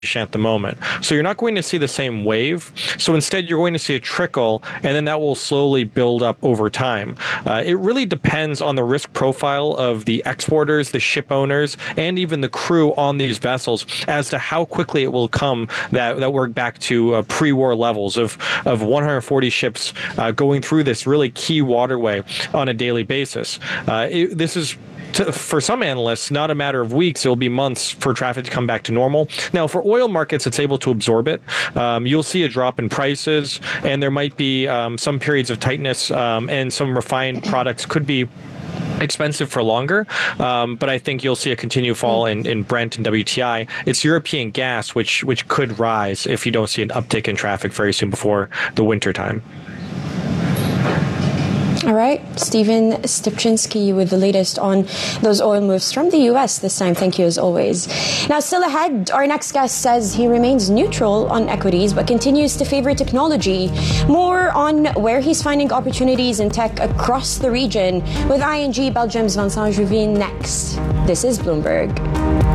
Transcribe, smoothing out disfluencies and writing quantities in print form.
at the moment. So you're not going to see the same wave. So instead, you're going to see a trickle, and then that will slowly build up over time. It really depends on the risk profile of the exporters, the ship owners, and even the crew on these vessels as to how quickly it will come that we're back to pre-war levels of 140 ships going through this really key waterway on a daily basis. This is for some analysts, not a matter of weeks, it'll be months for traffic to come back to normal. Now, for oil markets, it's able to absorb it. You'll see a drop in prices, and there might be some periods of tightness, and some refined products could be expensive for longer, but I think you'll see a continued fall in Brent and WTI. It's European gas, which could rise if you don't see an uptick in traffic very soon before the winter time. All right, Stephen Stupczynski with the latest on those oil moves from the U.S. this time. Thank you as always. Now, still ahead, our next guest says he remains neutral on equities but continues to favor technology. More on where he's finding opportunities in tech across the region with ING Belgium's Vincent Juvin next. This is Bloomberg.